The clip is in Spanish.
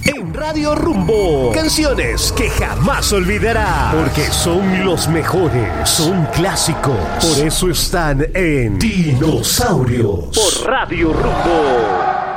en Radio Rumbo. Canciones que jamás olvidarás, porque son los mejores, son clásicos. Por eso están en Dinosaurios por Radio Rumbo.